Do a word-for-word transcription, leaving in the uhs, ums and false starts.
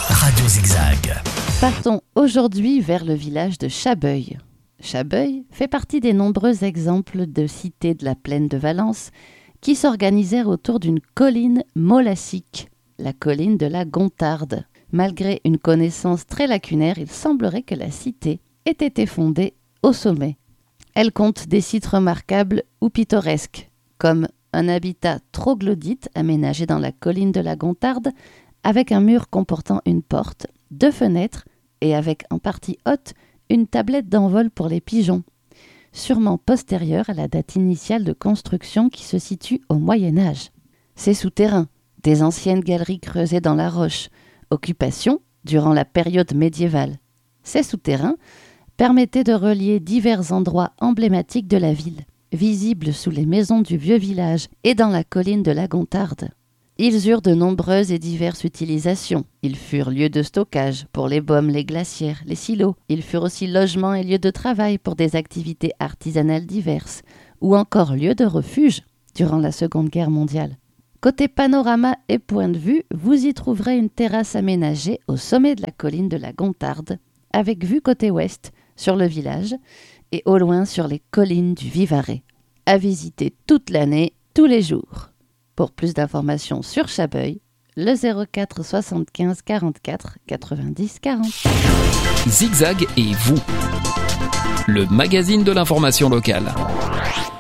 Radio Zigzag. Partons aujourd'hui vers le village de Chabeuil. Chabeuil fait partie des nombreux exemples de cités de la plaine de Valence qui s'organisèrent autour d'une colline molassique, la colline de la Gontarde. Malgré une connaissance très lacunaire, il semblerait que la cité ait été fondée au sommet. Elle compte des sites remarquables ou pittoresques, comme un habitat troglodyte aménagé dans la colline de la Gontarde, avec un mur comportant une porte, deux fenêtres et avec en partie haute une tablette d'envol pour les pigeons, sûrement postérieure à la date initiale de construction qui se situe au Moyen-Âge. Ces souterrains, des anciennes galeries creusées dans la roche, occupation durant la période médiévale. Ces souterrains permettaient de relier divers endroits emblématiques de la ville, visibles sous les maisons du vieux village et dans la colline de la Gontarde. Ils eurent de nombreuses et diverses utilisations. Ils furent lieux de stockage pour les baumes, les glacières, les silos. Ils furent aussi logements et lieux de travail pour des activités artisanales diverses, ou encore lieux de refuge durant la Seconde Guerre mondiale. Côté panorama et point de vue, vous y trouverez une terrasse aménagée au sommet de la colline de la Gontarde, avec vue côté ouest sur le village et au loin sur les collines du Vivarais, à visiter toute l'année, tous les jours. Pour plus d'informations sur Chabeuil, le zéro quatre soixante-quinze quarante-quatre quatre-vingt-dix quarante. Zigzag et vous, le magazine de l'information locale.